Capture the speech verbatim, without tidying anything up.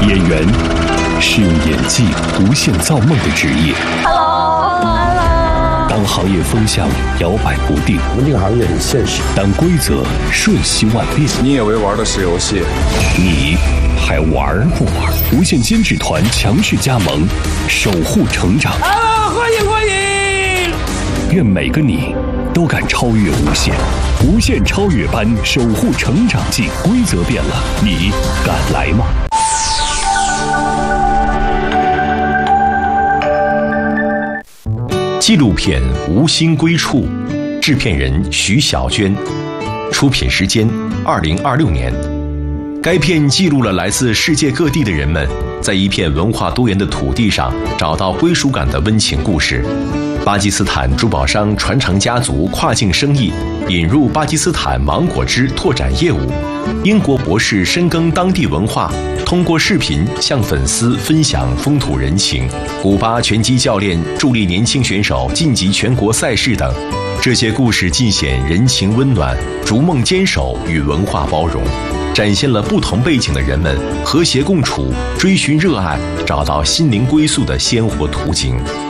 演员是用演技无限造梦的职业。 Hello， 当行业风向摇摆不定， 我们这个行业很现实。 当规则瞬息万变， 你以为玩的是游戏， 你还玩不玩？无限监制团强势加盟，守护成长。 啊，欢迎欢迎！ 愿每个你都敢超越无限，无限超越班守护成长记，规则变了，你敢来吗？ 纪录片《无心归处》，制片人徐小娟，出品时间二零二六年。该片记录了来自世界各地的人们在一片文化多元的土地上找到归属感的温情故事。巴基斯坦珠宝商传承家族跨境生意，引入巴基斯坦芒果汁拓展业务。英国博士深耕当地文化，通过视频向粉丝分享风土人情。古巴拳击教练助力年轻选手晋级全国赛事等，这些故事尽显人情温暖、逐梦坚守与文化包容，展现了不同背景的人们和谐共处、追寻热爱、找到心灵归宿的鲜活图景。